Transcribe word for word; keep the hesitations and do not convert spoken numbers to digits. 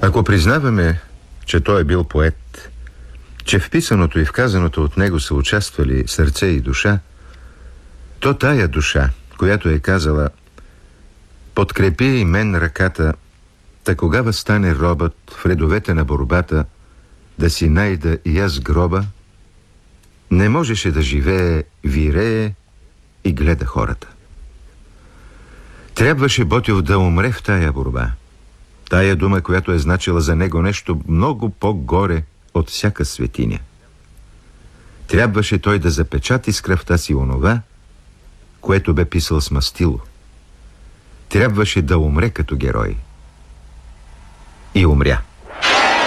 Ако признаваме, че той е бил поет, че в писаното и в казаното от него са участвали сърце и душа, то тая душа, която е казала: подкрепи и мен ръката, та кога възстане робът в редовете на борбата, да си найда и аз гроба, не можеше да живее, вирее и гледа хората. Трябваше Ботйов да умре в тая борба. Тая дума, която е значила за него нещо много по-горе от всяка светиня. Трябваше той да запечати с кръвта си онова, което бе писал с мастило. Трябваше да умре като герой. И умря.